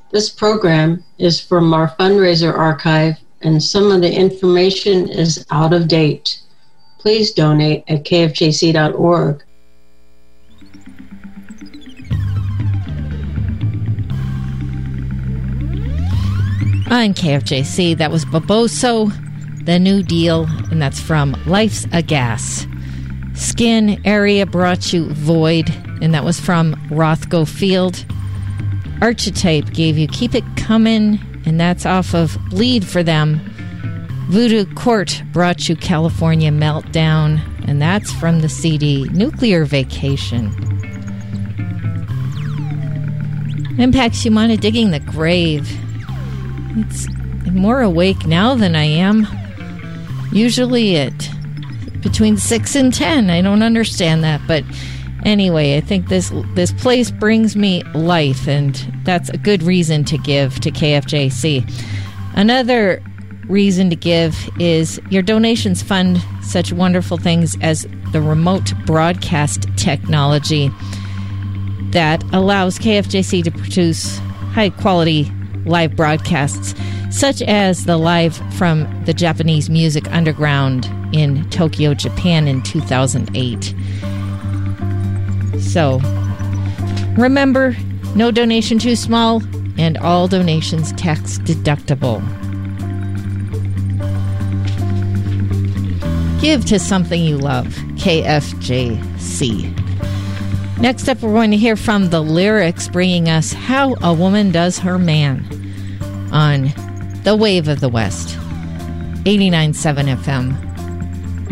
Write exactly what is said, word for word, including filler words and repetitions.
This program is from our fundraiser archive, and some of the information is out of date. Please donate at k f j c dot org. On K F J C, that was Boboso, The New Deal, and that's from Life's a Gas. Skin Area brought you Void, and that was from Rothko Field. Archetype gave you Keep It Comin', and that's off of Bleed for Them. Voodoo Court brought you California Meltdown, and that's from the C D Nuclear Vacation. Impacts Humana Digging the Grave. It's I'm more awake now than I am. Usually at between six and ten. I don't understand that, but anyway, I think this this place brings me life, and that's a good reason to give to K F J C. Another reason to give is your donations fund such wonderful things as the remote broadcast technology that allows K F J C to produce high-quality live broadcasts, such as the live from the Japanese Music Underground in Tokyo, Japan in two thousand eight. So, remember, no donation too small, and all donations tax deductible. Give to something you love. K F J C. Next up, we're going to hear from The Lyrics, bringing us How a Woman Does Her Man on The Wave of the West, eighty-nine point seven F M.